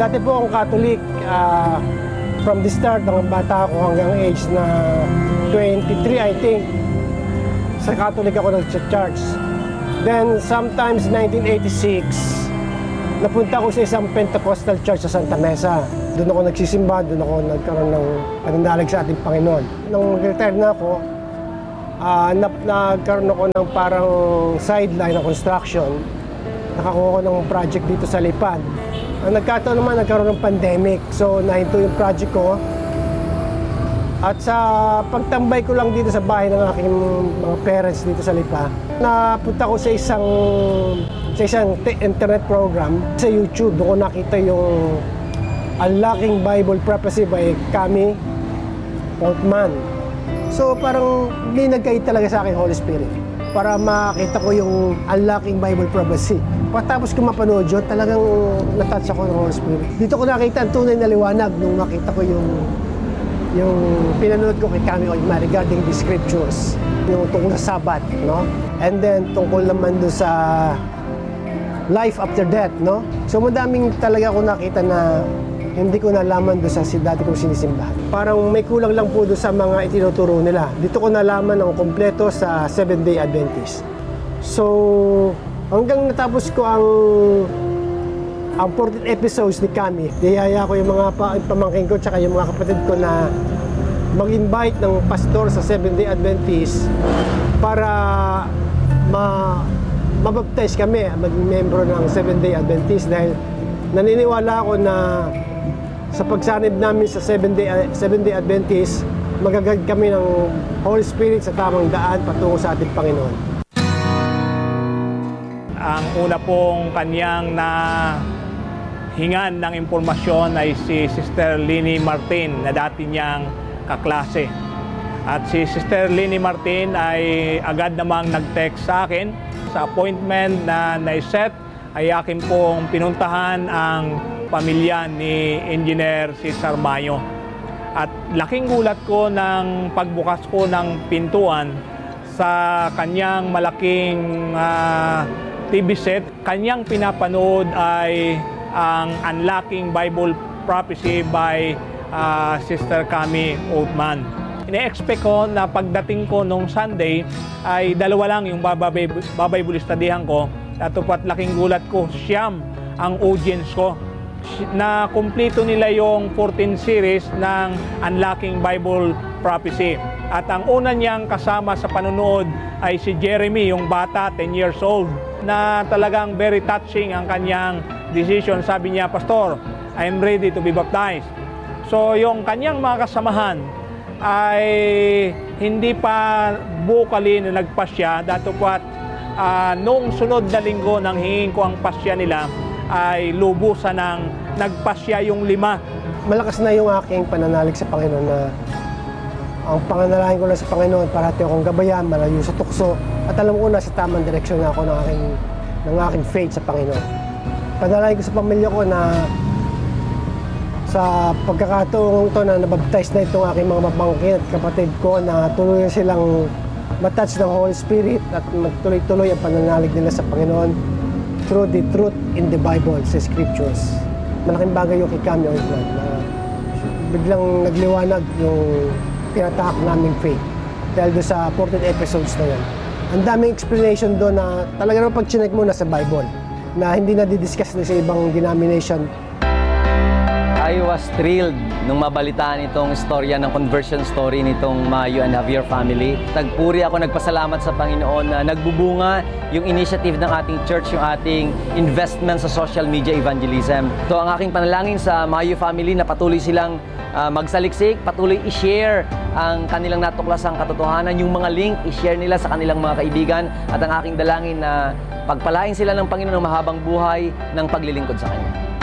Dati po akong Catholic. From the start, ng bata ako hanggang age na 23, I think. Sa Catholic ako nag-church. Then, sometimes 1986, napunta ako sa isang Pentecostal church sa Santa Mesa. Doon ako nagsisimba, doon ako nagkaroon ng pananalig sa ating Panginoon. Nung retire na ako, nagkaroon ako ng parang sideline ng construction. Nakakuha ko ng project dito sa Lipad. Ang nagkataon naman, nagkaroon ng pandemic. So, nahinto yung project ko. At sa pagtambay ko lang dito sa bahay ng aking mga parents dito sa Lipa, napunta ko sa isang internet program sa YouTube. Doon ko nakita yung Unlocking Bible Prophecy by Kami Portman. So, parang may nagkait talaga sa akin Holy Spirit para makita ko yung Unlocking Bible Prophecy. Pagkatapos ko mapanood yun, talagang natouch ako ng Holy Spirit. Dito ko nakita ang tunay na liwanag nung makita ko yung pinanood ko kay Kami Oigma regarding the scriptures. Yung tungkol sa Sabbath, no? And then tungkol naman doon sa life after death, no? So madaming talaga ako nakita na hindi ko nalaman doon sa dati kong sinisimbahan. Parang may kulang lang po doon sa mga itinuturo nila. Dito ko nalaman ng kompleto sa Seventh-day Adventist. So, hanggang natapos ko ang 14 episodes ni Kami, niyaya ko yung mga pamangkin ko tsaka yung mga kapatid ko na mag-invite ng pastor sa Seventh-day Adventist para mabaptize kami, maging membro ng Seventh-day Adventist dahil naniniwala ako na sa pagsanib namin sa Seventh-day Adventist, magagad kami ng Holy Spirit sa tamang daan patungo sa ating Panginoon. Ang una pong kanyang hingan ng impormasyon ay si Sister Lini Martin na dati niyang kaklase. At si Sister Lini Martin ay agad namang nag-text sa akin. Sa appointment na naiset ay akin pong pinuntahan ang pamilya ni Engineer Cesar Mayo. At laking gulat ko ng pagbukas ko ng pintuan sa kanyang malaking TV set. Kanyang pinapanood ay ang Unlocking Bible Prophecy by Sister Kami Oigma. Ine-expect ko na pagdating ko nung Sunday ay dalawa lang yung babaybulistudihan ko. At pat laking gulat ko, siyam ang audience ko. Na kumpleto nila yung 14 series ng Unlocking Bible Prophecy. At ang una niyang kasama sa panonood ay si Jeremy, yung bata, 10 years old, na talagang very touching ang kanyang decision. Sabi niya, Pastor, I am ready to be baptized. So yung kanyang mga kasamahan ay hindi pa vocally na nagpasya. Datupwat noong sunod na linggo nang hingin ko ang pasya nila, ay lubusan ng nagpasya yung 5. Malakas na yung aking pananalig sa Panginoon na ang panganalangin ko lang sa Panginoon para akong gabayan, malayo sa tukso at alam ko na sa tamang direksyon na ako ng aking faith sa Panginoon. Panalangin ko sa pamilya ko na sa pagkakataong ito na nabaptize na itong aking mga mapangkin at kapatid ko na tuloy silang matouch ng Holy Spirit at magtuloy-tuloy ang pananalig nila sa Panginoon through the truth in the Bible, sa Scriptures. Malaking bagay yung kay Kami Oigma na biglang nagliwanag yung tinatahak naming faith dahil doon sa 14 episodes na yun. Ang daming explanation doon na talaga naman pag chinek mo na sa Bible na hindi na didiscuss na sa ibang denomination. I was thrilled nung mabalitaan itong istorya ng conversion story nitong Mayo and Javier family. Nagpuri ako, nagpasalamat sa Panginoon na nagbubunga yung initiative ng ating church, yung ating investment sa social media evangelism. So ang aking panalangin sa Mayo family na patuloy silang magsaliksik, patuloy i-share ang kanilang natuklasang katotohanan, yung mga link, i-share nila sa kanilang mga kaibigan, at ang aking dalangin na pagpalain sila ng Panginoon ng mahabang buhay ng paglilingkod sa Kanya.